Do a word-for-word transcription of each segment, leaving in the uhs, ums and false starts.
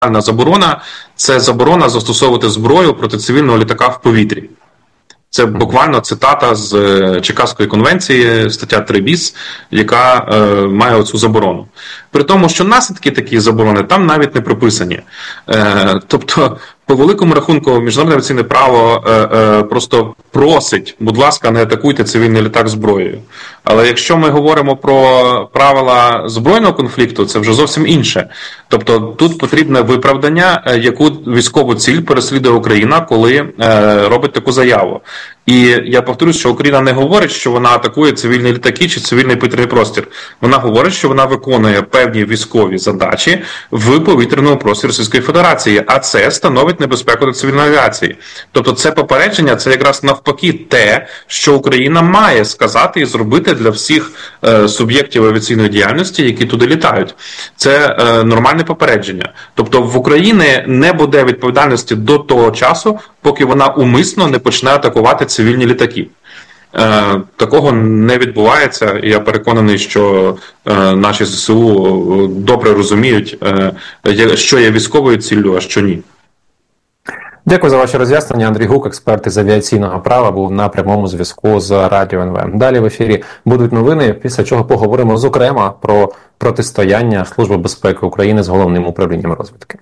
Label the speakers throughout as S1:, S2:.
S1: заборона – це заборона застосовувати зброю проти цивільного літака в повітрі. Це буквально цитата з Чикаської конвенції, стаття три біс, яка е, має оцю заборону. При тому, що наслідки такі заборони там навіть не прописані. Е, тобто, по великому рахунку, міжнародне авіаційне право е, е, просто просить, будь ласка, не атакуйте цивільний літак зброєю. Але якщо ми говоримо про правила збройного конфлікту, це вже зовсім інше. Тобто тут потрібне виправдання, яку військову ціль переслідує Україна, коли е, робить таку заяву. І я повторюю, що Україна не говорить, що вона атакує цивільні літаки чи цивільний повітряний простір. Вона говорить, що вона виконує певні військові задачі в повітряному просторі Російської Федерації, а це становить небезпеку для цивільної авіації. Тобто це попередження, це якраз навпаки те, що Україна має сказати і зробити для всіх е, суб'єктів авіаційної діяльності, які туди літають. Це е, нормальне попередження. Тобто в Україні не буде відповідальності до того часу, поки вона умисно не почне атакувати цивільні літаки. Е, такого не відбувається, і я переконаний, що е, наші ЗСУ добре розуміють, е, що є військовою ціллю, а що ні.
S2: Дякую за ваші роз'яснення. Андрій Гук, експерт із авіаційного права, був на прямому зв'язку з Радіо ен ве. Далі в ефірі будуть новини, після чого поговоримо зокрема про протистояння Служби безпеки України з Головним управлінням розвідки.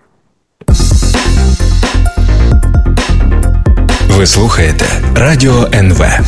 S3: Ви слухаєте Радіо ен ве.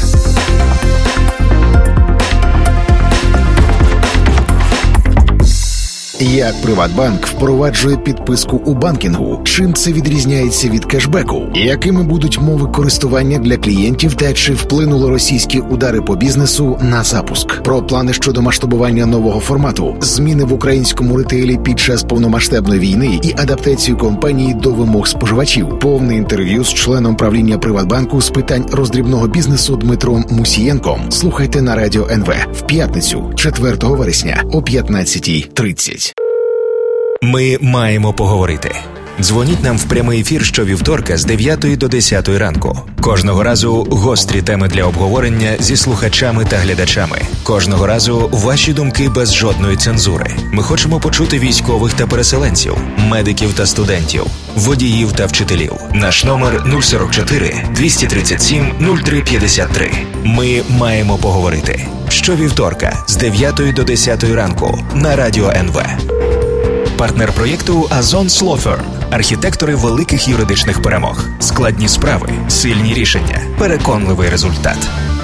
S4: Як Приватбанк впроваджує підписку у банкінгу? Чим це відрізняється від кешбеку? Якими будуть мови користування для клієнтів та чи вплинули російські удари по бізнесу на запуск? Про плани щодо масштабування нового формату, зміни в українському ретейлі під час повномасштабної війни і адаптацію компанії до вимог споживачів. Повне інтерв'ю з членом правління Приватбанку з питань роздрібного бізнесу Дмитром Мусієнком. Слухайте на Радіо ен ве в п'ятницю, четвертого вересня о п'ятнадцятій тридцять.
S3: Ми маємо поговорити. Дзвоніть нам в прямий ефір щовівторка з дев'ятої до десятої ранку. Кожного разу гострі теми для обговорення зі слухачами та глядачами. Кожного разу ваші думки без жодної цензури. Ми хочемо почути військових та переселенців, медиків та студентів, водіїв та вчителів. Наш номер нуль сорок чотири двісті тридцять сім нуль три п'ятдесят три. Ми маємо поговорити. Щовівторка з дев'ятої до десятої ранку на Радіо ен ве. Партнер проєкту Azon Law Firm. Архітектори великих юридичних перемог. Складні справи, сильні рішення, переконливий результат.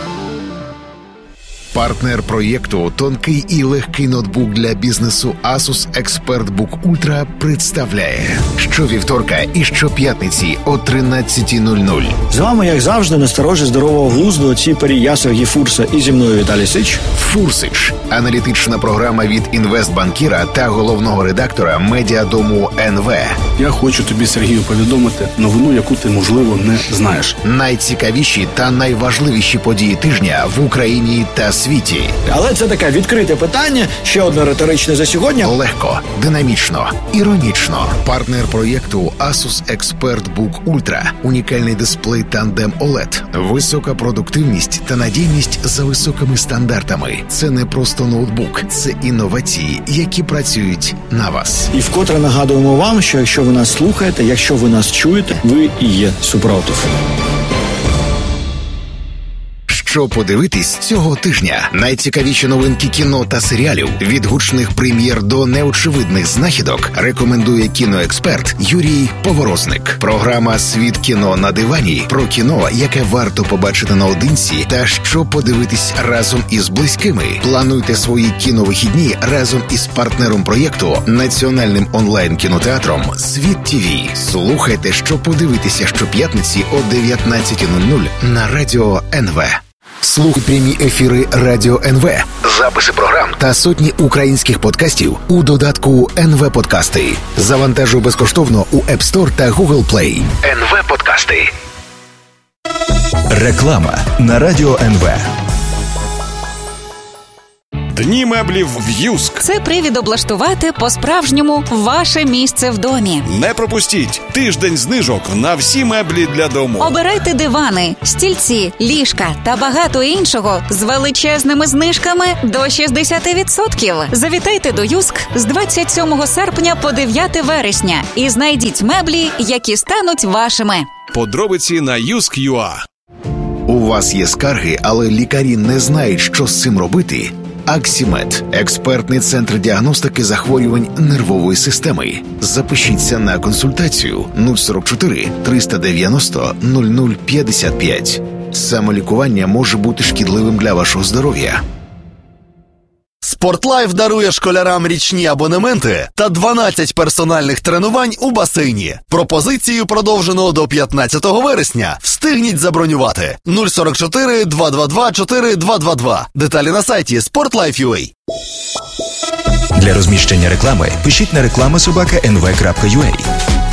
S4: Партнер проєкту «Тонкий і легкий ноутбук для бізнесу Asus ExpertBook Ultra» представляє щовівторка і щоп'ятниці о тринадцятій нуль нуль.
S5: З вами, як завжди, насторожі здорового глузду отці Перія Сергій Фурса і зі мною Віталій Сич.
S4: Фурсич – аналітична програма від інвестбанкіра та головного редактора медіадому ен ве.
S6: Я хочу тобі, Сергію, повідомити новину, яку ти, можливо, не знаєш.
S4: Найцікавіші та найважливіші події тижня в Україні та світі.
S5: Але це таке відкрите питання, ще одне риторичне за сьогодні.
S4: Легко, динамічно, іронічно. Партнер проєкту Asus ExpertBook Ultra. Унікальний дисплей Tandem о лед. Висока продуктивність та надійність за високими стандартами. Це не просто ноутбук, це інновації, які працюють на вас.
S5: І вкотре нагадуємо вам, що якщо ви нас слухаєте, якщо ви нас чуєте, ви і є супротив.
S4: Що подивитись цього тижня? Найцікавіші новинки кіно та серіалів, від гучних прем'єр до неочевидних знахідок, рекомендує кіноексперт Юрій Поворозник. Програма «Світ кіно на дивані» про кіно, яке варто побачити наодинці, та що подивитись разом із близькими. Плануйте свої кіновихідні разом із партнером проєкту, національним онлайн-кінотеатром «Світ ТІВІ». Слухайте, що подивитися щоп'ятниці о дев'ятнадцятій нуль нуль на Радіо ен ве. Слухай прямі ефіри Радіо ен ве, записи програм та сотні українських подкастів у додатку ен ве Подкасти. Завантажуй безкоштовно у App Store та Google Play. ен ве Подкасти.
S3: Реклама на Радіо ен ве.
S7: Дні меблів в Юск.
S8: Це привід облаштувати по-справжньому ваше місце в домі.
S7: Не пропустіть тиждень знижок на всі меблі для дому.
S8: Обирайте дивани, стільці, ліжка та багато іншого з величезними знижками до шістдесят відсотків. Завітайте до Юск з двадцять сьомого серпня по дев'яте вересня і знайдіть меблі, які стануть вашими.
S7: Подробиці на юск крапка ю а.
S4: У вас є скарги, але лікарі не знають, що з цим робити? Аксімед – експертний центр діагностики захворювань нервової системи. Запишіться на консультацію нуль сорок чотири триста дев'яносто нуль нуль п'ятдесят п'ять. Самолікування може бути шкідливим для вашого здоров'я.
S9: Спортлайф дарує школярам річні абонементи та дванадцять персональних тренувань у басейні. Пропозицію продовжено до п'ятнадцятого вересня. Встигніть забронювати. нуль сорок чотири два два два чотири два два два. Деталі на сайті спортлайф крапка ю а.
S3: Для розміщення реклами пишіть на реклама собака ен ве крапка ю а.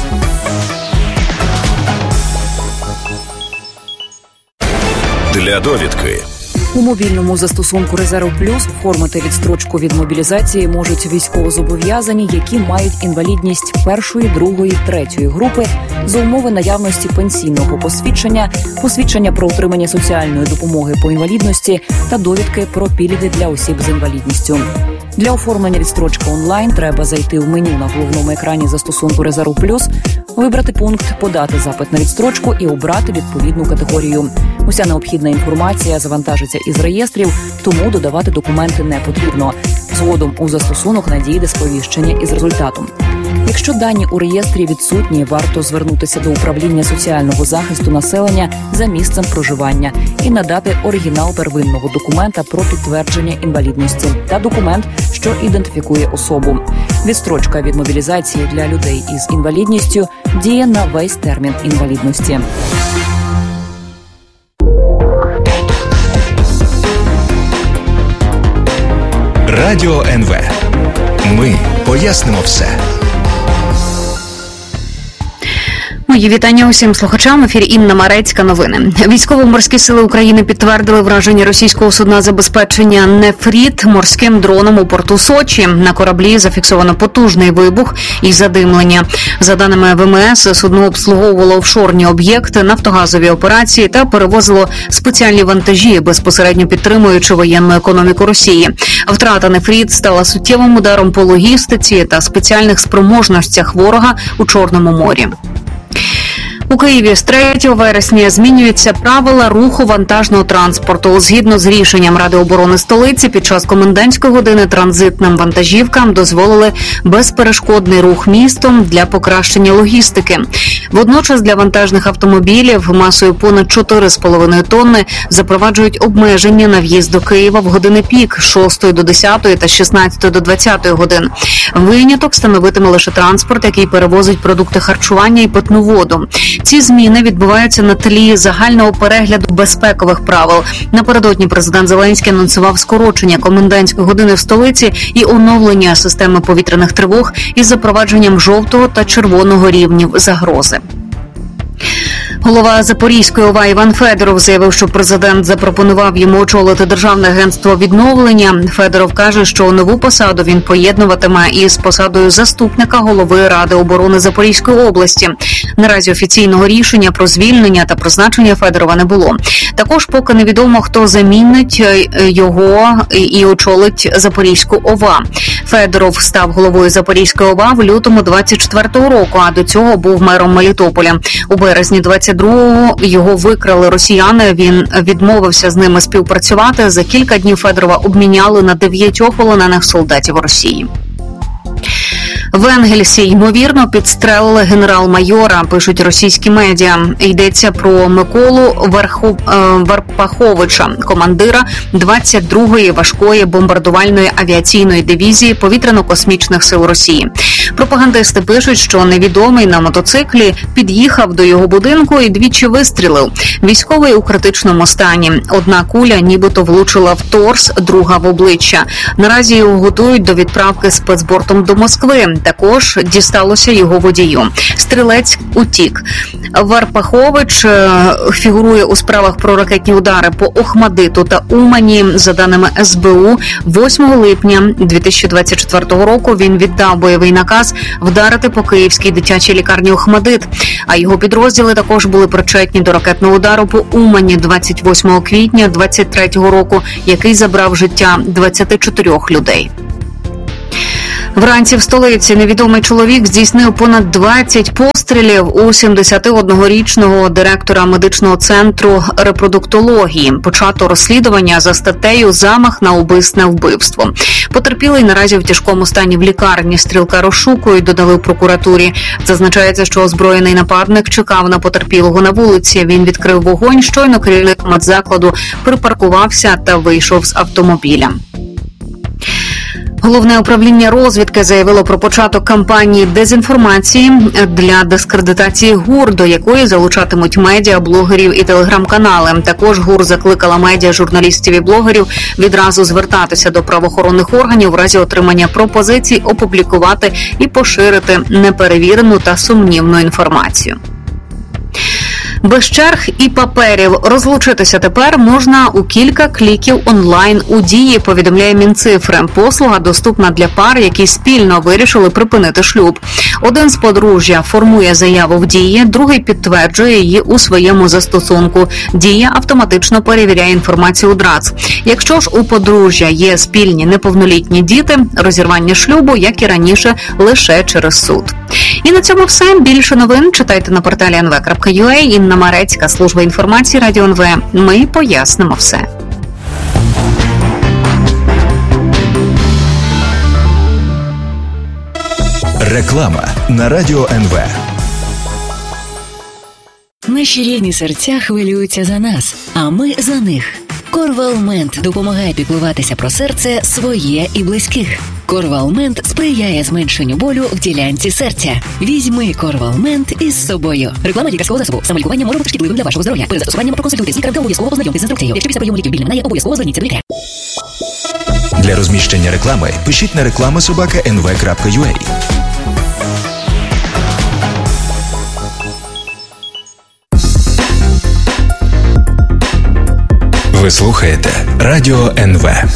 S7: Для довідки.
S10: У мобільному застосунку «Резерв Плюс» оформити відстрочку від мобілізації можуть військовозобов'язані, які мають інвалідність першої, другої, третьої групи за умови наявності пенсійного посвідчення, посвідчення про отримання соціальної допомоги по інвалідності та довідки про пільги для осіб з інвалідністю. Для оформлення відстрочки онлайн треба зайти в меню на головному екрані застосунку «Резерв Плюс», вибрати пункт «Подати запит на відстрочку» і обрати відповідну категорію. Уся необхідна інформація завантажиться із реєстрів, тому додавати документи не потрібно. Згодом у застосунок надійде сповіщення із результатом. Якщо дані у реєстрі відсутні, варто звернутися до управління соціального захисту населення за місцем проживання і надати оригінал первинного документа про підтвердження інвалідності та документ, що ідентифікує особу. Відстрочка від мобілізації для людей із інвалідністю діє на весь термін інвалідності.
S3: Радіо ен ве. Ми пояснимо все.
S11: Мої вітання усім слухачам. В ефірі Інна Марецька. Новини. Військово-морські сили України підтвердили враження російського судна забезпечення «Нефріт» морським дроном у порту Сочі. На кораблі зафіксовано потужний вибух і задимлення. За даними ев ем ес, судно обслуговувало офшорні об'єкти, нафтогазові операції та перевозило спеціальні вантажі, безпосередньо підтримуючи воєнну економіку Росії. Втрата «Нефріт» стала суттєвим ударом по логістиці та спеціальних спроможностях ворога у Чорному морі. У Києві з третього вересня змінюються правила руху вантажного транспорту. Згідно з рішенням Ради оборони столиці, під час комендантської години транзитним вантажівкам дозволили безперешкодний рух містом для покращення логістики. Водночас для вантажних автомобілів масою понад чотири з половиною тонни запроваджують обмеження на в'їзд до Києва в години пік з шостої до десятої та з шістнадцятої до двадцятої годин. Виняток становитиме лише транспорт, який перевозить продукти харчування і питну воду. Ці зміни відбуваються на тлі загального перегляду безпекових правил. Напередодні президент Зеленський анонсував скорочення комендантської години в столиці і оновлення системи повітряних тривог із запровадженням жовтого та червоного рівнів загрози. Голова Запорізької ОВА Іван Федоров заявив, що президент запропонував йому очолити Державне агентство відновлення. Федоров каже, що нову посаду він поєднуватиме із посадою заступника голови Ради оборони Запорізької області. Наразі офіційного рішення про звільнення та призначення Федорова не було. Також поки невідомо, хто замінить його і очолить Запорізьку ОВА. Федоров став головою Запорізької ОВА в лютому двадцять четвертого року, а до цього був мером Мелітополя. У березні двадцять другого його викрали росіяни, він відмовився з ними співпрацювати. За кілька днів Федорова обміняли на дев'ятьох полонених солдатів Росії. В Енгельсі, ймовірно, підстрелили генерал-майора, пишуть російські медіа. Йдеться про Миколу Верху... Варпаховича, командира двадцять другої важкої бомбардувальної авіаційної дивізії повітряно-космічних сил Росії. Пропагандисти пишуть, що невідомий на мотоциклі під'їхав до його будинку і двічі вистрілив. Військовий у критичному стані. Одна куля нібито влучила в торс, друга в обличчя. Наразі його готують до відправки спецбортом до до Москви. Також дісталося його водію. Стрілець утік. Варпахович фігурує у справах про ракетні удари по Охмадиту та Умані. За даними ес бе у, восьмого липня дві тисячі двадцять четвертого року він віддав бойовий наказ вдарити по київській дитячій лікарні Охмадит, а його підрозділи також були причетні до ракетного удару по Умані двадцять восьмого квітня двадцять третього року, який забрав життя двадцяти чотирьох людей. Вранці в столиці невідомий чоловік здійснив понад двадцять пострілів у сімдесятиоднорічного директора медичного центру репродуктології. Почато розслідування за статтею «Замах на умисне вбивство». Потерпілий наразі в тяжкому стані в лікарні. Стрілка розшукують, додали в прокуратурі. Зазначається, що озброєний нападник чекав на потерпілого на вулиці. Він відкрив вогонь, щойно керівник медзакладу припаркувався та вийшов з автомобіля. Головне управління розвідки заявило про початок кампанії дезінформації для дискредитації ГУР, до якої залучатимуть медіа, блогерів і телеграм-канали. Також ГУР закликала медіа, журналістів і блогерів відразу звертатися до правоохоронних органів в разі отримання пропозицій опублікувати і поширити неперевірену та сумнівну інформацію. Без черг і паперів. Розлучитися тепер можна у кілька кліків онлайн у Дії, повідомляє Мінцифри. Послуга доступна для пар, які спільно вирішили припинити шлюб. Один з подружжя формує заяву в Дії, другий підтверджує її у своєму застосунку. Дія автоматично перевіряє інформацію у ДРАЦ. Якщо ж у подружжя є спільні неповнолітні діти, розірвання шлюбу, як і раніше, лише через суд. І на цьому все. Більше новин читайте на порталі ен ве крапка ю а. Інна Марецька, служба інформації Радіо ен ве. Ми пояснимо все.
S3: Реклама на Радіо ен ве.
S12: Наші рідні серця хвилюються за нас, а ми за них. Корвалмент допомагає піклуватися про серце своє і близьких. Корвалмент сприяє зменшенню болю в ділянці серця. Візьми Корвалмент із собою. Реклама лікарського засобу. Самолікування може бути шкідливим для вашого здоров'я. Перед застосуванням проконсультуйтесь з лікарем та обов'язково ознайомтесь з інструкцією. Якщо після прийому ліків біль не минає, обов'язково зверніться до лікаря.
S3: Для розміщення реклами пишіть на реклама собака ен ве крапка ю а. Ви слухаєте Радіо ен ве.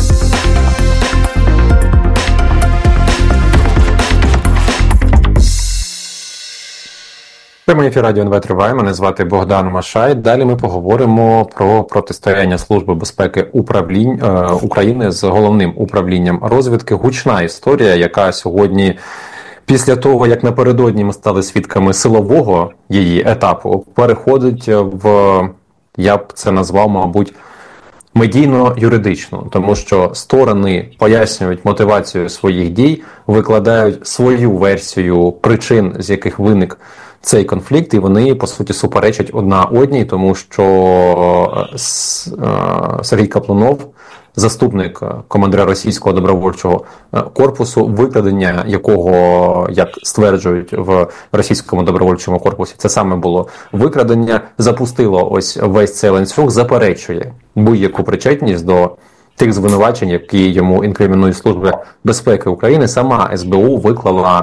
S2: Прямий ефір Радіо ен ве триває. Мене звати Богдан Машай. Далі ми поговоримо про протистояння Служби безпеки управлінь, е, України з головним управлінням розвідки. Гучна історія, яка сьогодні, після того, як напередодні ми стали свідками силового її етапу, переходить в, я б це назвав, мабуть, медійно-юридично, тому що сторони пояснюють мотивацію своїх дій, викладають свою версію причин, з яких виник цей конфлікт, і вони, по суті, суперечать одна одній, тому що Сергій Каплунов, заступник командира російського добровольчого корпусу, викрадення якого, як стверджують в російському добровольчому корпусі, це саме було викрадення, запустило ось весь цей ланцюг, заперечує будь-яку причетність до тих звинувачень, які йому інкримінує Служба безпеки України. Сама ес бе у виклала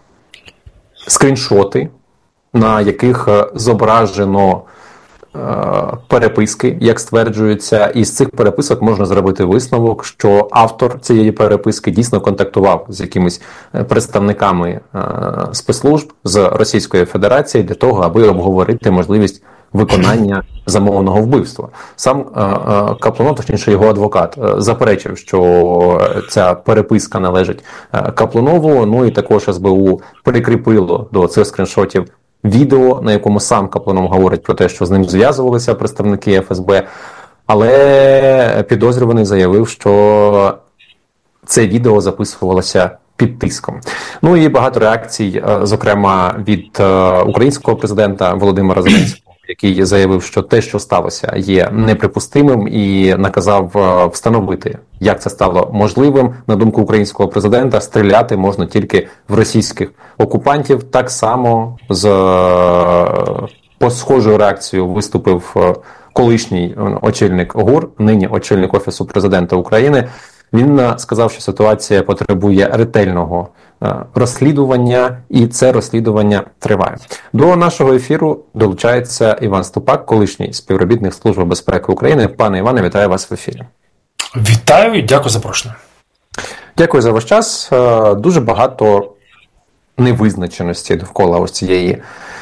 S2: скріншоти, на яких зображено е, переписки, як стверджується, і з цих переписок можна зробити висновок, що автор цієї переписки дійсно контактував з якимись представниками е, спецслужб з Російської Федерації для того, аби обговорити можливість виконання замовленого вбивства. Сам е, е, Каплунов, точніше його адвокат, е, заперечив, що ця переписка належить е, Каплунову, ну і також ес бе у прикріпило до цих скріншотів відео, на якому сам Каплунов говорить про те, що з ним зв'язувалися представники еф ес бе, але підозрюваний заявив, що це відео записувалося під тиском. Ну і багато реакцій, зокрема від українського президента Володимира Зеленського, який заявив, що те, що сталося, є неприпустимим і наказав встановити, як це стало можливим. На думку українського президента, стріляти можна тільки в російських окупантів. Так само з по схожою реакцією виступив колишній очільник ГУР, нині очільник Офісу президента України. Він сказав, що ситуація потребує ретельного розслідування, і це розслідування триває. До нашого ефіру долучається Іван Ступак, колишній співробітник Служби безпеки України. Пане Іване, вітаю вас в ефірі.
S13: Вітаю і дякую за запрошення.
S2: Дякую за ваш час. Дуже багато невизначеності довкола ось цієї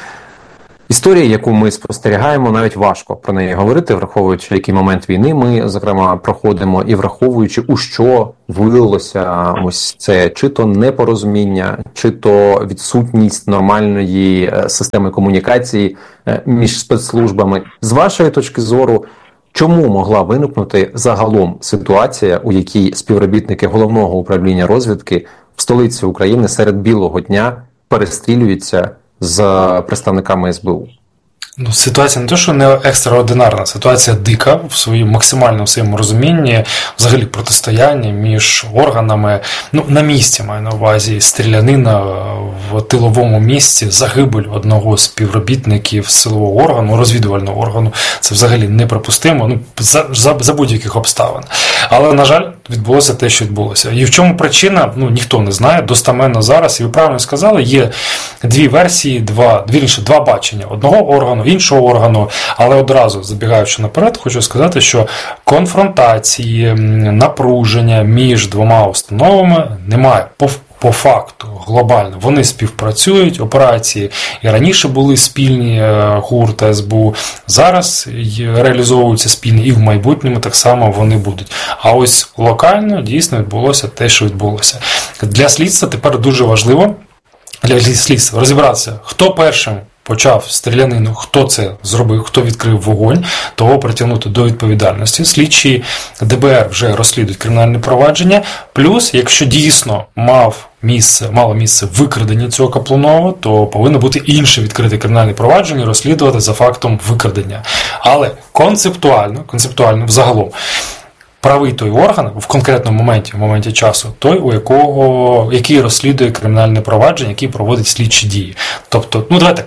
S2: історії, яку ми спостерігаємо, навіть важко про неї говорити, враховуючи, який момент війни ми, зокрема, проходимо, і враховуючи, у що вилилося ось це, чи то непорозуміння, чи то відсутність нормальної системи комунікації між спецслужбами. З вашої точки зору, чому могла виникнути загалом ситуація, у якій співробітники Головного управління розвідки в столиці України серед білого дня перестрілюються з представниками ес бе у?
S13: Ну, ситуація не те, що не екстраординарна, ситуація дика в своїм максимальному своєму розумінні, взагалі протистояння між органами, ну, на місці, маю на увазі, стрілянина в тиловому місці, загибель одного з співробітників силового органу, розвідувального органу, це взагалі неприпустимо, ну, за, за, за будь-яких обставин. Але, на жаль, відбулося те, що відбулося. І в чому причина, ну, ніхто не знає, достаменно зараз, і ви правильно сказали, є дві версії, два, вірніше, два бачення одного органу, іншого органу, але одразу, забігаючи наперед, хочу сказати, що конфронтації, напруження між двома установами немає. По, по факту, глобально, вони співпрацюють, операції і раніше були спільні ГУР та ес бе у, зараз реалізовуються спільні і в майбутньому так само вони будуть. А ось локально дійсно відбулося те, що відбулося. Для слідства тепер дуже важливо, для слідства розібратися, хто першим почав стрілянину, хто це зробив, хто відкрив вогонь, того притягнути до відповідальності. Слідчі де бе ер вже розслідують кримінальне провадження. Плюс, якщо дійсно мав місце, мало місце викрадення цього Каплунова, то повинно бути інше відкрите кримінальне провадження і розслідувати за фактом викрадення. Але концептуально, концептуально взагалом, правий той орган в конкретному моменті, в моменті часу, той, у якого, який розслідує кримінальне провадження, який проводить слідчі дії. Тобто, ну давайте,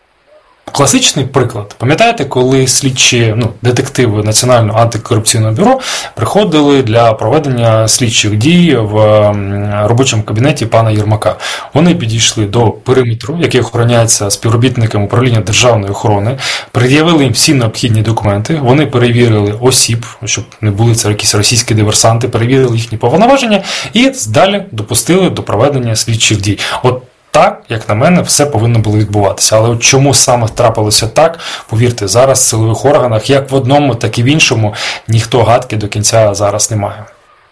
S13: класичний приклад. Пам'ятаєте, коли слідчі, ну, детективи Національного антикорупційного бюро приходили для проведення слідчих дій в робочому кабінеті пана Єрмака? Вони підійшли до периметру, який охороняється співробітниками управління державної охорони, пред'явили їм всі необхідні документи, вони перевірили осіб, щоб не були це якісь російські диверсанти, перевірили їхні повноваження і далі допустили до проведення слідчих дій. От так, як на мене, все повинно було відбуватися. Але от чому саме трапилося так, повірте, зараз в силових органах, як в одному, так і в іншому, ніхто гадки до кінця зараз не має.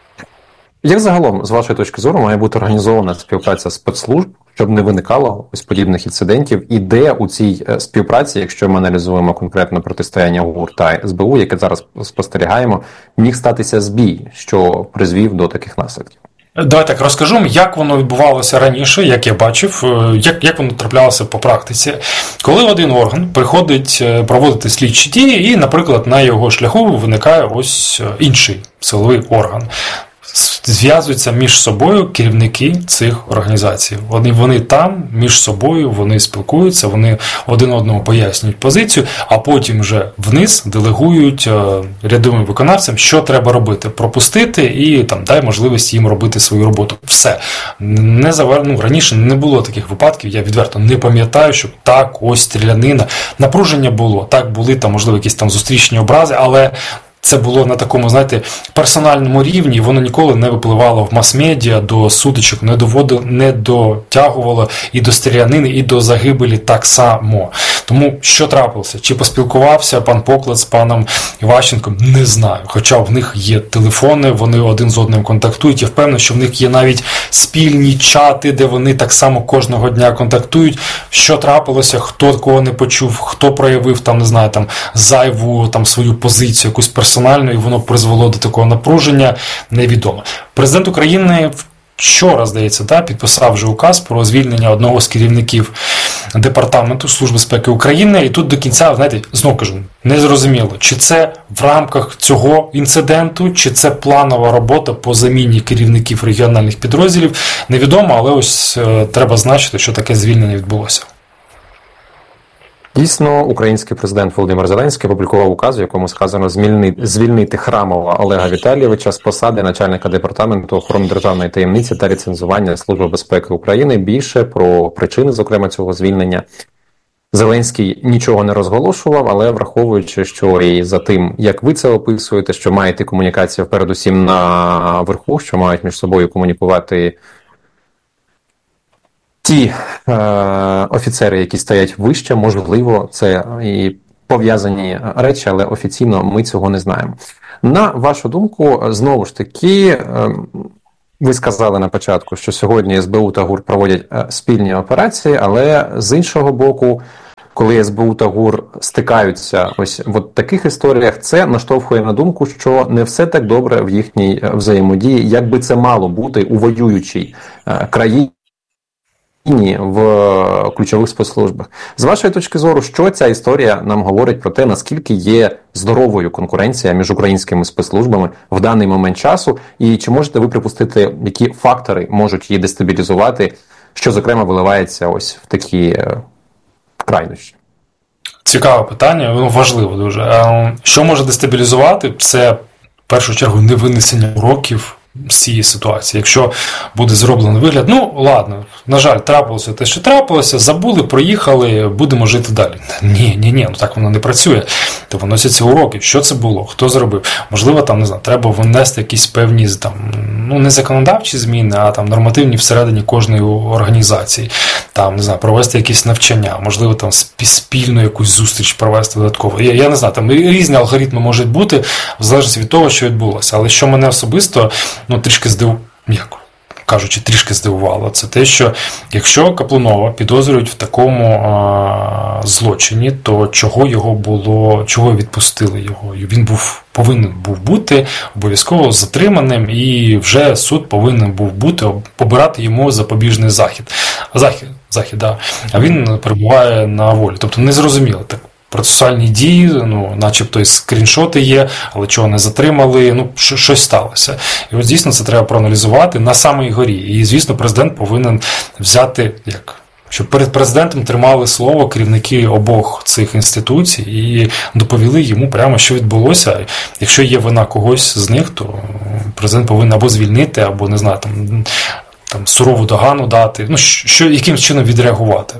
S2: Як загалом, з вашої точки зору, має бути організована співпраця спецслужб, щоб не виникало ось подібних інцидентів? І де у цій співпраці, якщо ми аналізуємо конкретно протистояння ГУР та ес бе у, яке зараз спостерігаємо, міг статися збій, що призвів до таких наслідків?
S13: Давай так розкажу, як воно відбувалося раніше, як я бачив, як, як воно траплялося по практиці. Коли один орган приходить проводити слідчі дії і, наприклад, на його шляху виникає ось інший силовий орган. Зв'язуються між собою керівники цих організацій. Вони, вони там між собою, вони спілкуються, вони один одному пояснюють позицію, а потім вже вниз делегують рядовим виконавцям, що треба робити, пропустити і там дай можливість їм робити свою роботу. Все. Не завер... ну, раніше не було таких випадків, я відверто не пам'ятаю, що так, ось стрілянина. Напруження було, так були там, можливо, якісь там зустрічні образи, але це було на такому, знаєте, персональному рівні, воно ніколи не випливало в мас-медіа, до сутичок не доводило, не дотягувало і до стрілянини, і до загибелі так само. Тому що трапилося? Чи поспілкувався пан Поклад з паном Іващенком? Не знаю. Хоча в них є телефони, вони один з одним контактують. Я впевнений, що в них є навіть спільні чати, де вони так само кожного дня контактують. Що трапилося, хто кого не почув, хто проявив там, не знаю, там зайву там свою позицію, якусь персональну, і воно призвело до такого напруження, невідомо. Президент України вчора, здається, да, підписав вже указ про звільнення одного з керівників Департаменту Служби безпеки України, і тут до кінця, знаєте, знову кажу, незрозуміло, чи це в рамках цього інциденту, чи це планова робота по заміні керівників регіональних підрозділів, невідомо, але ось е, треба значити, що таке звільнення відбулося.
S2: Дійсно, український президент Володимир Зеленський опублікував указ, в якому сказано звільнити, звільнити Храмова Олега Віталійовича з посади начальника департаменту охорони державної таємниці та ліцензування Служби безпеки України. Більше про причини, зокрема, цього звільнення Зеленський нічого не розголошував, але враховуючи, що і за тим, як ви це описуєте, що маєте комунікацію передусім на верху, що мають між собою комунікувати ті е, офіцери, які стоять вище, можливо, це і пов'язані речі, але офіційно ми цього не знаємо. На вашу думку, знову ж таки, е, ви сказали на початку, що сьогодні ес бе у та ГУР проводять е, спільні операції, але з іншого боку, коли ес бе у та ГУР стикаються ось в от таких історіях, це наштовхує на думку, що не все так добре в їхній взаємодії, як би це мало бути у воюючій е, країні, в ключових спецслужбах. З вашої точки зору, що ця історія нам говорить про те, наскільки є здоровою конкуренція між українськими спецслужбами в даний момент часу, і чи можете ви припустити, які фактори можуть її дестабілізувати, що, зокрема, виливається ось в такі крайнощі?
S13: Цікаве питання, воно важливо дуже. Що може дестабілізувати? Це, в першу чергу, невинесення уроків з цієї ситуації. Якщо буде зроблений вигляд, ну, ладно, на жаль, трапилося те, що трапилося, забули, проїхали, будемо жити далі. Ні, ні, ні, ну так воно не працює. То виносяться уроки. Що це було? Хто зробив? Можливо, там, не знаю, треба внести якісь певні, там, ну, не законодавчі зміни, а там нормативні всередині кожної організації. Там, не знаю, провести якісь навчання, можливо, там спільну якусь зустріч провести додатково. Я, я не знаю, там різні алгоритми можуть бути, в залежності від того, що відбулося. Але що мене особисто, ну, трішки здивувало, як кажучи, трішки здивувало, це те, що якщо Каплунова підозрюють в такому а, злочині, то чого його було, чого відпустили його? Він був, повинен був бути обов'язково затриманим, і вже суд повинен був бути, обирати йому запобіжний захід. Захід, захід, да. А він перебуває на волі. Тобто незрозуміло так. Процесуальні дії, ну, начебто і скріншоти є, але чого не затримали, ну, щось сталося. І от дійсно це треба проаналізувати на самій горі. І, звісно, президент повинен взяти, як, щоб перед президентом тримали слово керівники обох цих інституцій і доповіли йому прямо, що відбулося. Якщо є вина когось з них, то президент повинен або звільнити, або, не знаю, там, там сурову догану дати, ну, що, яким чином відреагувати.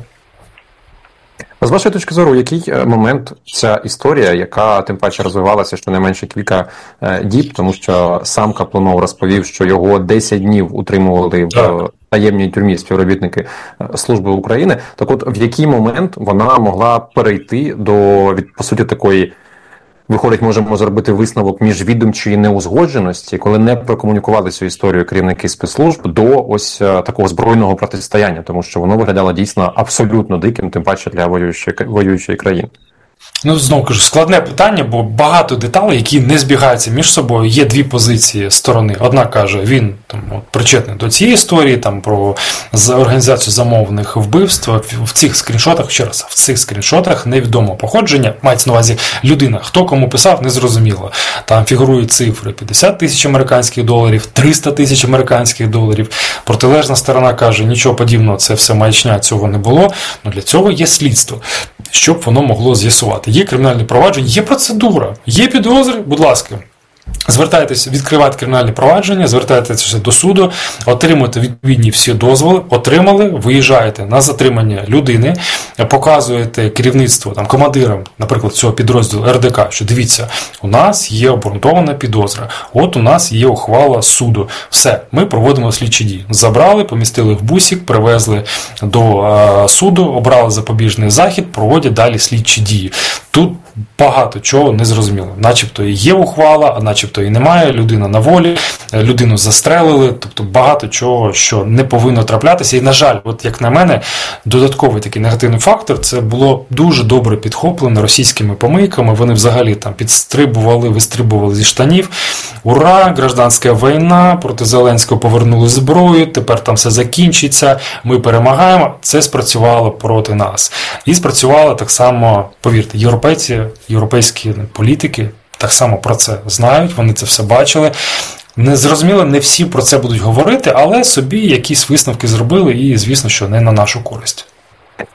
S2: З вашої точки зору, в який момент ця історія, яка тим паче розвивалася щонайменше кілька діб, тому що сам Каплунов розповів, що його десять днів утримували в таємній тюрмі співробітники Служби України, так от в який момент вона могла перейти до, від, по суті, такої, виходить, можемо зробити висновок міжвідомчої неузгодженості, коли не прокомунікували цю історію керівники спецслужб до ось такого збройного протистояння, тому що воно виглядало дійсно абсолютно диким, тим паче для воюючої, воюючої країни.
S13: Ну, знову кажу, складне питання, бо багато деталей, які не збігаються між собою. Є дві позиції сторони. Одна каже, він там, от, причетний до цієї історії, там, про організацію замовних вбивств. В цих скріншотах, ще раз, в цих скріншотах невідомо походження, мається на увазі людина. Хто кому писав, не зрозуміло. Там фігурують цифри п'ятдесят тисяч американських доларів, триста тисяч американських доларів. Протилежна сторона каже, нічого подібного, це все маячня, цього не було. Ну, для цього є слідство, щоб воно могло з'ясувати. Є кримінальне провадження, є процедура, є підозри, будь ласка. Звертайтеся, відкривайте кримінальне провадження, звертайтеся до суду, отримуєте відповідні всі дозволи, отримали, виїжджаєте на затримання людини, показуєте керівництво, там, командирам, наприклад, цього підрозділу ер де ка, що дивіться, у нас є обґрунтована підозра, от у нас є ухвала суду, все, ми проводимо слідчі дії. Забрали, помістили в бусик, привезли до а, суду, обрали запобіжний захід, проводять далі слідчі дії. Тут багато чого не зрозуміло. Начебто і є ухвала, а начебто і немає, людина на волі, людину застрелили, тобто багато чого, що не повинно траплятися. І, на жаль, от як на мене, додатковий такий негативний фактор, це було дуже добре підхоплено російськими помийками, вони взагалі там підстрибували, вистрибували зі штанів. Ура, гражданська війна, проти Зеленського повернули зброю, тепер там все закінчиться, ми перемагаємо. Це спрацювало проти нас. І спрацювало так само, повірте, європейці, європейські політики так само про це знають, вони це все бачили. Незрозуміло, не всі про це будуть говорити, але собі якісь висновки зробили і, звісно, що не на нашу користь.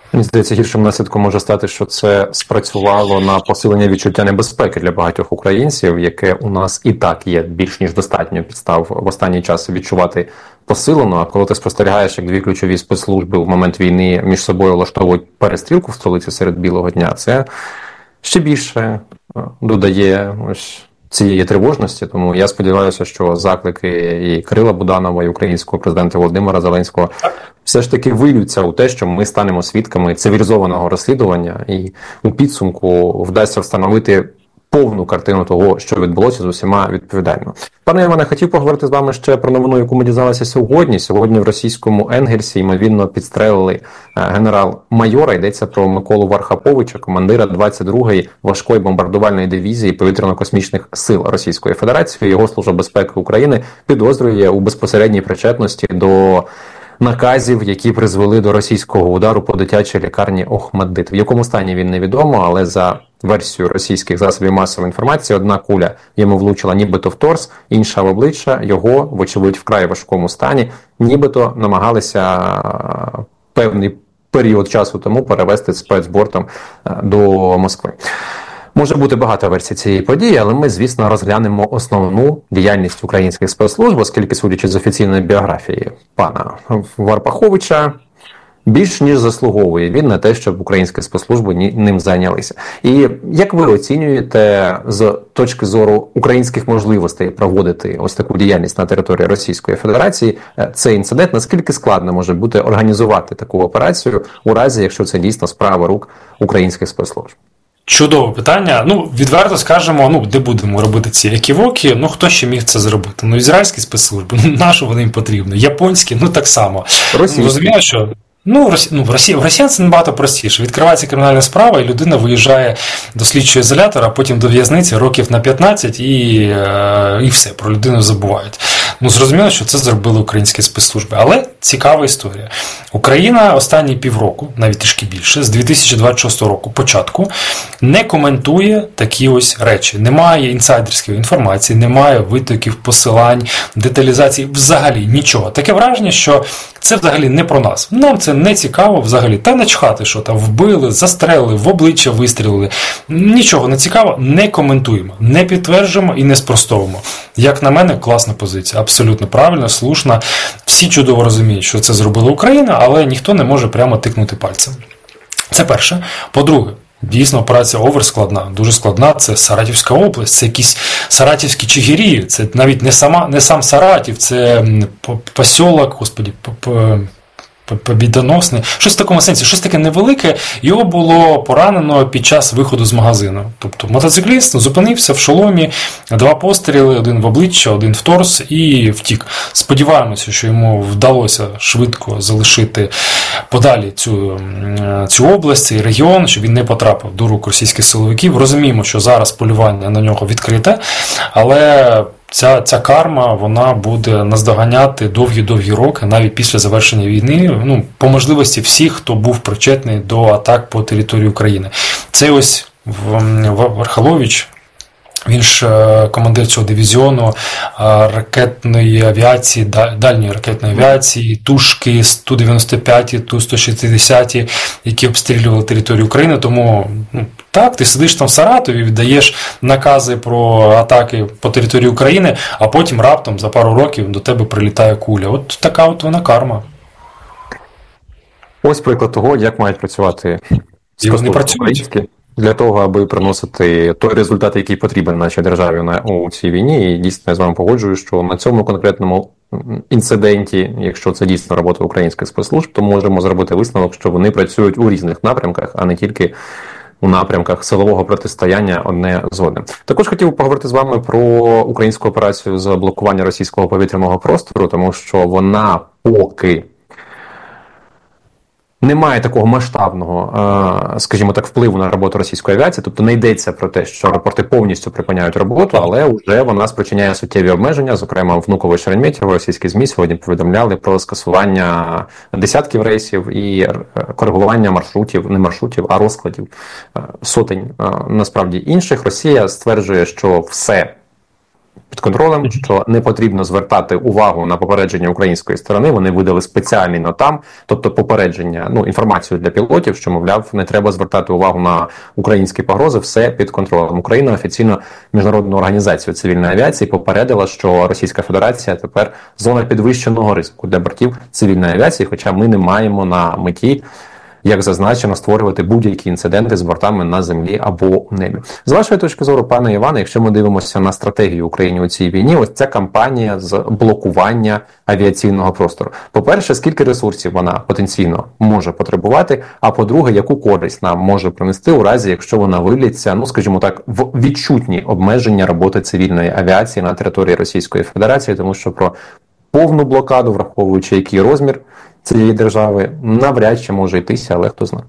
S2: Мені здається, гіршим наслідком може стати, що це спрацювало на посилення відчуття небезпеки для багатьох українців, яке у нас і так є більш ніж достатньо підстав в останній час відчувати посилено. А коли ти спостерігаєш, як дві ключові спецслужби в момент війни між собою влаштовують перестрілку в столиці серед білого дня, це ще більше додає ось цієї тривожності. Тому я сподіваюся, що заклики і Кирила Буданова, і українського президента Володимира Зеленського все ж таки вилються у те, що ми станемо свідками цивілізованого розслідування і у підсумку вдасться встановити повну картину того, що відбулося, з усіма відповідально. Пане Іване, хотів поговорити з вами ще про новину, яку ми дізналися сьогодні. Сьогодні в російському Енгельсі, ймовірно, підстрелили генерал-майора. Йдеться про Миколу Вархаповича, командира двадцять другої важкої бомбардувальної дивізії повітряно-космічних сил Російської Федерації. Його Служба безпеки України підозрює у безпосередній причетності до наказів, які призвели до російського удару по дитячій лікарні Охмаддит. В якому стані він невідомо, але за версією російських засобів масової інформації, одна куля йому влучила нібито в торс, інша в обличчя, його, вочевидь, вкрай важкому стані, нібито намагалися певний період часу тому перевести спецбортом до Москви. Може бути багато версій цієї події, але ми, звісно, розглянемо основну діяльність українських спецслужб, оскільки, судячи з офіційної біографії пана Варпаховича, більш ніж заслуговує він на те, щоб українські спецслужби ним зайнялися. І як ви оцінюєте з точки зору українських можливостей проводити ось таку діяльність на території Російської Федерації цей інцидент? Наскільки складно може бути організувати таку операцію у разі, якщо це дійсно справа рук українських спецслужб?
S13: Чудове питання. Ну, відверто скажемо, ну, де будемо робити ці еківоки, ну, хто ще міг це зробити? Ну, ізраїльські спецслужби, ну, на що вони їм потрібні? Японські, ну, так само. Російські. Розуміло, що... Ну, в Росії, ну, в Росії, в Росіян це набагато простіше. Відкривається кримінальна справа, і людина виїжджає до слідчого ізолятора, а потім до в'язниці років на п'ятнадцять, і, е, і все, про людину забувають. Ну, зрозуміло, що це зробили українські спецслужби. Але цікава історія. Україна останні півроку, навіть трішки більше, з дві тисячі двадцять шостого року, початку, не коментує такі ось речі. Немає інсайдерської інформації, немає витоків, посилань, деталізації, взагалі нічого. Таке враження, що це взагалі не про нас. Нам це не цікаво взагалі. Та начхати, що там вбили, застрелили, в обличчя вистрілили. Нічого не цікаво, не коментуємо, не підтверджуємо і не спростовуємо. Як на мене, класна позиція. Абсолютно правильна, слушна. Всі чудово розуміють, що це зробила Україна, але ніхто не може прямо тикнути пальцем. Це перше. По-друге, дійсно, операція «Овер» складна, дуже складна. Це Саратівська область, це якісь саратівські чигирі, це навіть не, сама, не сам Саратів, це посілок, господі, побідоносне, щось в такому сенсі, щось таке невелике, його було поранено під час виходу з магазину. Тобто мотоцикліст зупинився в шоломі, два постріли, один в обличчя, один в торс і втік. Сподіваємося, що йому вдалося швидко залишити подалі цю, цю область, цей регіон, щоб він не потрапив до рук російських силовиків. Розуміємо, що зараз полювання на нього відкрите, але Ця, ця карма, вона буде наздоганяти довгі-довгі роки, навіть після завершення війни, ну, по можливості всіх, хто був причетний до атак по території України. Це ось Вархалович, він ж командир цього дивізіону ракетної авіації, дальньої ракетної авіації, тушки Ту дев'яносто п'ять, Ту сто шістдесят, які обстрілювали територію України, тому... Ну, так, ти сидиш там в Саратові, віддаєш накази про атаки по території України, а потім раптом за пару років до тебе прилітає куля. От така от вона карма.
S2: Ось приклад того, як мають працювати
S13: спецслужби
S2: українські для того, аби приносити той результат, який потрібен нашій державі на, у цій війні. І дійсно я з вами погоджую, що на цьому конкретному інциденті, якщо це дійсно робота українських спецслужб, то можемо зробити висновок, що вони працюють у різних напрямках, а не тільки у напрямках силового протистояння одне з одним. Також хотів поговорити з вами про українську операцію з блокування російського повітряного простору, тому що вона поки немає такого масштабного, скажімо так, впливу на роботу російської авіації, тобто не йдеться про те, що аеропорти повністю припиняють роботу, але вже вона спричиняє суттєві обмеження, зокрема Внуково і Шереметьєво, російські ЗМІ сьогодні повідомляли про скасування десятків рейсів і коригування маршрутів, не маршрутів, а розкладів сотень, насправді, інших. Росія стверджує, що все під контролем, що не потрібно звертати увагу на попередження української сторони. Вони видали спеціальний нотам, тобто попередження, ну, інформацію для пілотів, що, мовляв, не треба звертати увагу на українські погрози, все під контролем. Україна офіційно Міжнародну організацію цивільної авіації попередила, що Російська Федерація тепер зона підвищеного ризику для бортів цивільної авіації, хоча ми не маємо на меті, як зазначено, створювати будь-які інциденти з бортами на землі або в небі. З вашої точки зору, пане Іване, якщо ми дивимося на стратегію України у цій війні, ось ця кампанія з блокування авіаційного простору. По-перше, скільки ресурсів вона потенційно може потребувати, а по-друге, яку користь нам може принести у разі, якщо вона виліться, ну, скажімо так, в відчутні обмеження роботи цивільної авіації на території Російської Федерації, тому що про повну блокаду, враховуючи який розмір цієї держави, навряд чи може йтися, але хто знає.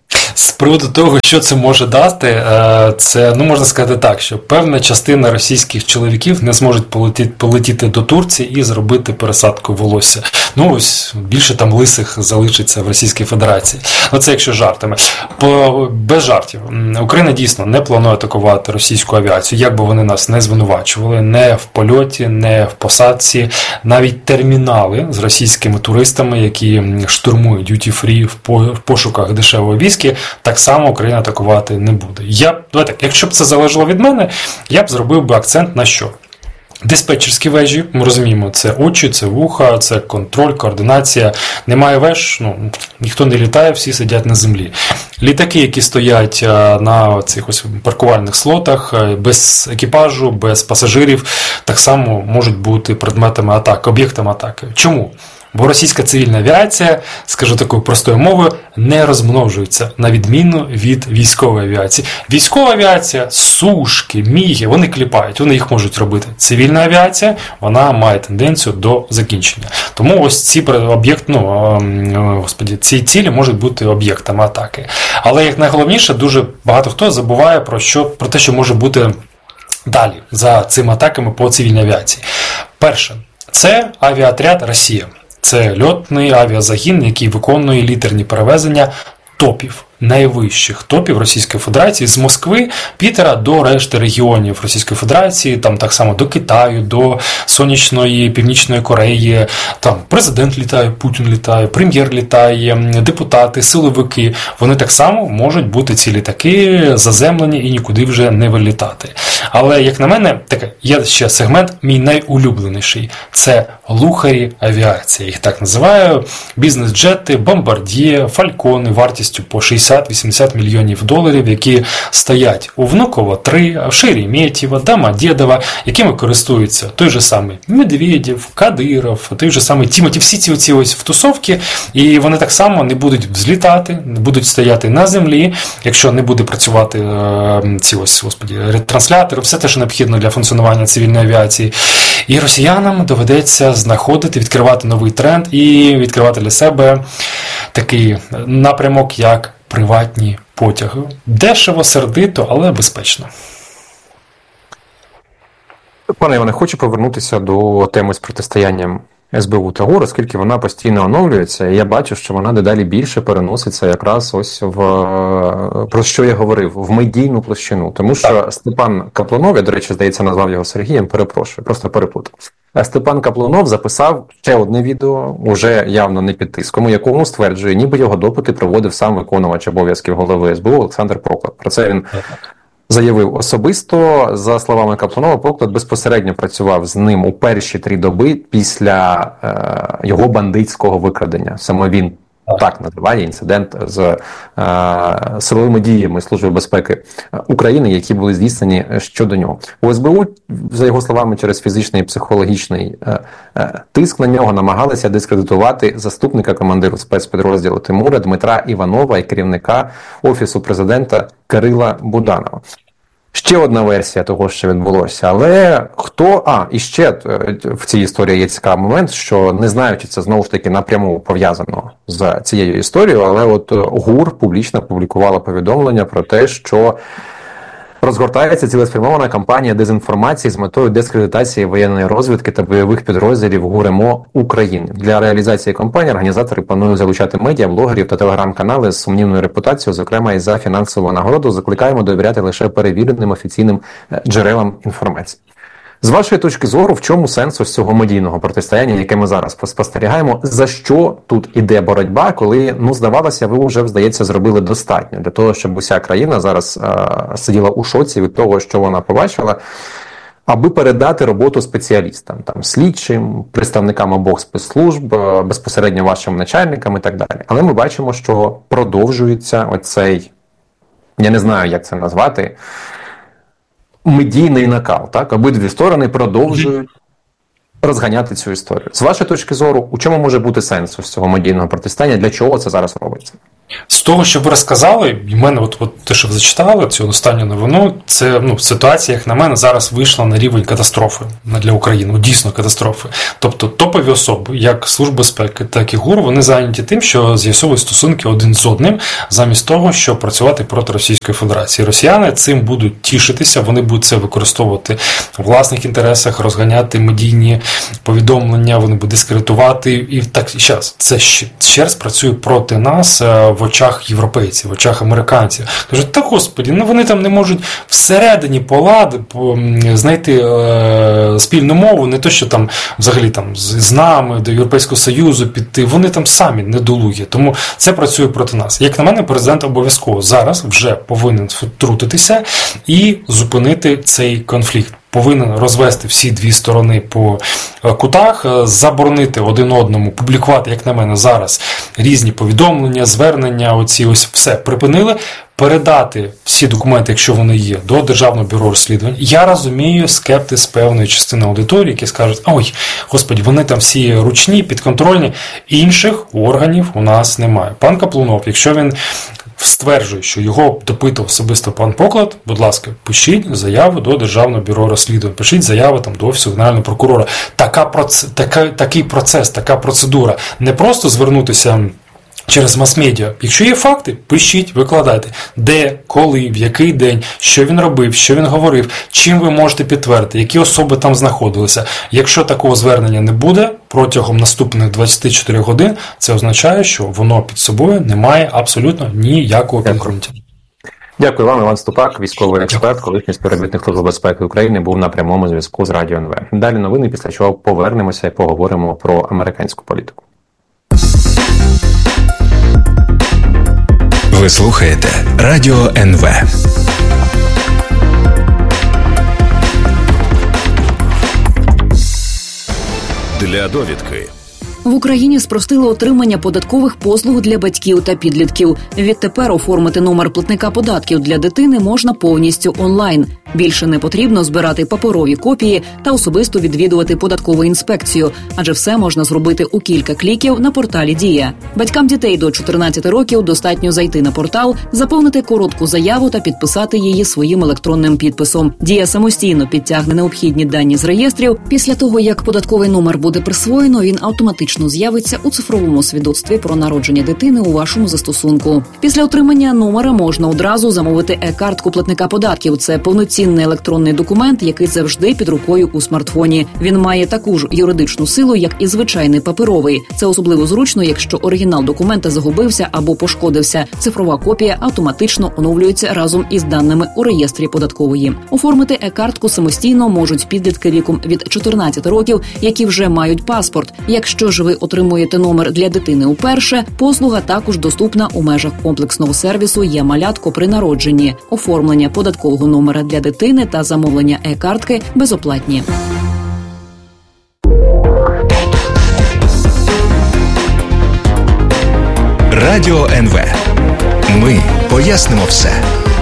S13: З приводу того, що це може дати, це, ну, можна сказати так, що певна частина російських чоловіків не зможуть полетіти, полетіти до Турції і зробити пересадку волосся. Ну, ось, більше там лисих залишиться в Російській Федерації. Ну, це якщо жартами. По, без жартів. Україна дійсно не планує атакувати російську авіацію, як би вони нас не звинувачували, не в польоті, не в посадці, навіть термінали з російськими туристами, які штурмують дюті-фрі в пошуках дешевої віскі, так само Україна атакувати не буде. Я, давайте, якщо б це залежало від мене, я б зробив би акцент на що? Диспетчерські вежі, ми розуміємо, це очі, це вуха, це контроль, координація. Немає веж, ну, ніхто не літає, всі сидять на землі. Літаки, які стоять на цих ось паркувальних слотах, без екіпажу, без пасажирів, так само можуть бути предметами атаки, об'єктами атаки. Чому? Бо російська цивільна авіація, скажу такою простою мовою, не розмножується, на відміну від військової авіації. Військова авіація, сушки, міги, вони кліпають, вони їх можуть робити. Цивільна авіація, вона має тенденцію до закінчення. Тому ось ці об'єкт, ну, господі, ці цілі можуть бути об'єктами атаки. Але, як найголовніше, дуже багато хто забуває про, що, про те, що може бути далі за цими атаками по цивільній авіації. Перше, це авіаотряд «Росія». Це льотний авіазагін, який виконує літерні перевезення топів, найвищих топів Російської Федерації з Москви, Пітера до решти регіонів Російської Федерації, там так само до Китаю, до сонячної Північної Кореї, там президент літає, Путін літає, прем'єр літає, депутати, силовики, вони так само можуть бути ці літаки заземлені і нікуди вже не вилітати. Але, як на мене, таке, є ще сегмент, мій найулюбленіший, це лухарі авіації, їх так називаю, бізнес-джети, бомбард'є, фалькони вартістю по шістдесят-вісімдесят мільйонів доларів, які стоять у Внуково три, в Шереметьєво, Домодєдово, якими користуються той же самий Медведєв, Кадиров, той же самий Тімоті, всі ці оці ось втусовки, і вони так само не будуть взлітати, не будуть стояти на землі, якщо не буде працювати е, ці ось, господі, ретранслятори, все те, що необхідно для функціонування цивільної авіації. І росіянам доведеться знаходити, відкривати новий тренд і відкривати для себе такий напрямок, як приватні потяги. Дешево, сердито, але безпечно.
S2: Пане Іване, хочу повернутися до теми з протистоянням ес бе у та ГУР, оскільки вона постійно оновлюється, і я бачу, що вона дедалі більше переноситься якраз ось в, про що я говорив, в медійну площину. Тому що так. Степан Каплунов, я, до речі, здається, назвав його Сергієм, перепрошую, просто переплутав. Степан Каплунов записав ще одне відео, уже явно не під тиском, у якому стверджує, ніби його допити проводив сам виконувач обов'язків голови ес бе у Олександр Проклад. Про це він заявив особисто. За словами Каплунова, Проклад безпосередньо працював з ним у перші три доби після е, його бандитського викрадення. Саме він так називає інцидент з е, силовими діями Служби безпеки України, які були здійснені щодо нього. У ес бе у, за його словами, через фізичний і психологічний е, е, тиск на нього намагалися дискредитувати заступника командиру спецпідрозділу Тимура Дмитра Іванова і керівника Офісу президента Кирила Буданова. Ще одна версія того, що відбулося, але хто... А, і ще в цій історії є цікавий момент, що не знаю, чи це знову ж таки напряму пов'язано з цією історією, але от ГУР публічно публікувала повідомлення про те, що розгортається цілеспрямована кампанія дезінформації з метою дискредитації воєнної розвідки та бойових підрозділів ГУР-МО України. Для реалізації кампанії організатори планують залучати медіа, блогерів та телеграм-канали з сумнівною репутацією, зокрема і за фінансову нагороду. Закликаємо довіряти лише перевіреним офіційним джерелам інформації. З вашої точки зору, в чому сенс ось цього медійного протистояння, яке ми зараз спостерігаємо? За що тут іде боротьба, коли, ну, здавалося, ви вже, здається, зробили достатньо для того, щоб уся країна зараз а, сиділа у шоці від того, що вона побачила, аби передати роботу спеціалістам, там, слідчим, представникам обох спецслужб, безпосередньо вашим начальникам і так далі. Але ми бачимо, що продовжується оцей, я не знаю, як це назвати, медійний накал, так? Обидві сторони продовжують розганяти цю історію. З вашої точки зору, у чому може бути сенс ось цього медійного протистояння? Для чого це зараз робиться?
S13: З того, що ви розказали, і в мене, от, от те, що ви зачитали, цю останню новину, це, ну, ситуація, як на мене, зараз вийшла на рівень катастрофи для України, дійсно катастрофи. Тобто топові особи, як Служба безпеки, так і ГУР, вони зайняті тим, що з'ясовують стосунки один з одним, замість того, щоб працювати проти Російської Федерації. Росіяни цим будуть тішитися, вони будуть це використовувати в власних інтересах, розганяти медійні повідомлення, вони будуть дискредитувати. І так, і зараз, це ще, ще раз працює проти нас в очах європейців, в очах американців. Кажуть, та господі, ну вони там не можуть всередині полади знайти е, спільну мову, не то, що там взагалі там з, з нами до Європейського Союзу піти, вони там самі недолугі. Тому це працює проти нас. Як на мене, президент обов'язково зараз вже повинен втрутитися і зупинити цей конфлікт. Повинен розвести всі дві сторони по кутах, заборонити один одному публікувати, як на мене, зараз різні повідомлення, звернення, оці ось все припинили, передати всі документи, якщо вони є, до Державного бюро розслідувань. Я розумію скептиз певної частини аудиторії, які скажуть, ой, господи, вони там всі ручні, підконтрольні, інших органів у нас немає. Пан Каплунов, якщо він стверджує, що його допитав особисто пан Поклад, будь ласка, пишіть заяву до Державного бюро розслідувань, пишіть заяву там до Офісу Генерального прокурора. Така проц... така, такий процес, така процедура. Не просто звернутися через мас-медіа. Якщо є факти, пишіть, викладайте. Де, коли, в який день, що він робив, що він говорив, чим ви можете підтвердити, які особи там знаходилися. Якщо такого звернення не буде протягом наступних двадцяти чотирьох годин, це означає, що воно під собою не має абсолютно ніякого підґрунтя.
S2: Дякую вам, Іван Ступак, військовий експерт, колишній співробітник Служби безпеки України, був на прямому зв'язку з Радіо ен ве. Далі новини, після чого повернемося і поговоримо про американську політику.
S3: Ви слухаєте Радіо ен ве.
S4: Для довідки.
S10: В Україні спростили отримання податкових послуг для батьків та підлітків. Відтепер оформити номер платника податків для дитини можна повністю онлайн. Більше не потрібно збирати паперові копії та особисто відвідувати податкову інспекцію, адже все можна зробити у кілька кліків на порталі «Дія». Батькам дітей до чотирнадцяти років достатньо зайти на портал, заповнити коротку заяву та підписати її своїм електронним підписом. «Дія» самостійно підтягне необхідні дані з реєстрів. Після того, як податковий номер буде присвоєно, він автоматично з'явиться у цифровому свідоцтві про народження дитини у вашому застосунку. Після отримання номера можна одразу замовити е-картку платника податків. Це повноцінний електронний документ, який завжди під рукою у смартфоні. Він має таку ж юридичну силу, як і звичайний паперовий. Це особливо зручно, якщо оригінал документа загубився або пошкодився. Цифрова копія автоматично оновлюється разом із даними у реєстрі податкової. Оформити е-картку самостійно можуть підлітки віком від чотирнадцяти років, які вже мають паспорт. Якщо ж ви отримуєте номер для дитини уперше, послуга також доступна у межах комплексного сервісу «Є-малятко» при народженні. Оформлення податкового номера для дитини та замовлення е-картки безоплатні.
S3: Радіо ен ве. Ми пояснимо все.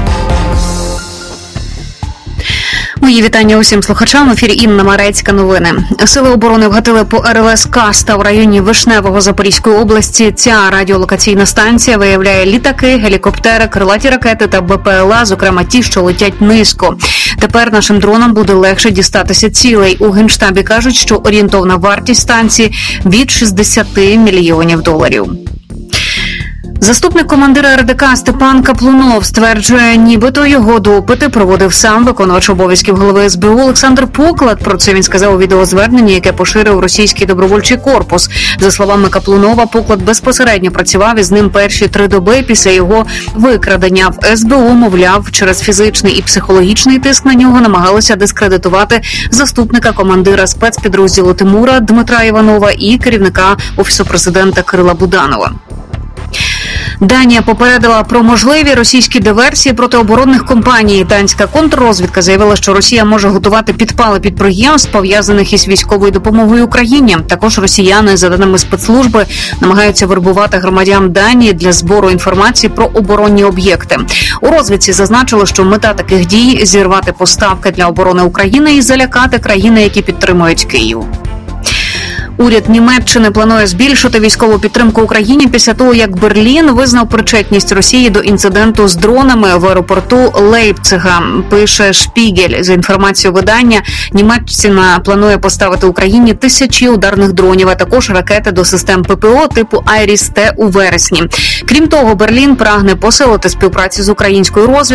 S11: Мої вітання усім слухачам. В ефірі Інна Марецька. Новини. Сили оборони вгатили по ер ел ес «Каста» в районі Вишневого Запорізької області. Ця радіолокаційна станція виявляє літаки, гелікоптери, крилаті ракети та бе пе ел а, зокрема ті, що летять низько. Тепер нашим дронам буде легше дістатися цілей. У Генштабі кажуть, що орієнтовна вартість станції від шістдесят мільйонів доларів. Заступник командира ер де ка Степан Каплунов стверджує, нібито його допити проводив сам виконувач обов'язків голови ес бе у Олександр Поклад. Про це він сказав у відеозверненні, яке поширив російський добровольчий корпус. За словами Каплунова, Поклад безпосередньо працював із ним перші три доби після його викрадення. В ес бе у, мовляв, через фізичний і психологічний тиск на нього намагалися дискредитувати заступника командира спецпідрозділу Тимура Дмитра Іванова і керівника Офісу президента Кирила Буданова. Данія попередила про можливі російські диверсії проти оборонних компаній. Данська контррозвідка заявила, що Росія може готувати підпали підприємств, пов'язаних із військовою допомогою Україні. Також росіяни, за даними спецслужби, намагаються вербувати громадян Данії для збору інформації про оборонні об'єкти. У розвідці зазначили, що мета таких дій – зірвати поставки для оборони України і залякати країни, які підтримують Київ. Уряд Німеччини планує збільшити військову підтримку Україні після того, як Берлін визнав причетність Росії до інциденту з дронами в аеропорту Лейпцига, пише Шпігель. За інформацією видання, Німеччина планує поставити Україні тисячі ударних дронів, а також ракети до систем пе пе о типу Айріс-Т у вересні. Крім того, Берлін прагне посилити співпрацю з українською розвідкою